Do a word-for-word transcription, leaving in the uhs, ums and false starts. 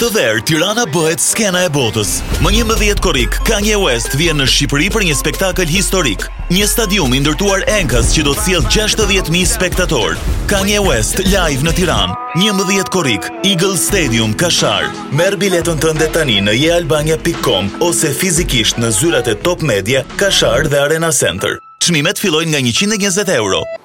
Këtë verë, Tirana bëhet skena e botës. Më njëmbëdhjetë korrik, Kanye West vjen në Shqipëri për një spektakël historik. Një stadium i ndërtuar Enkas që do të sjellë gjashtëdhjetë mijë spektatorë. Kanye West live në Tiranë. njëmbëdhjetë korrik, Eagle Stadium, Kashar. Merr biletën tënde tani në jealbania pikë com ose fizikisht në zyrat e Top Media, Kashar dhe Arena Center. Çmimet fillojnë nga njëqind e njëzet euro.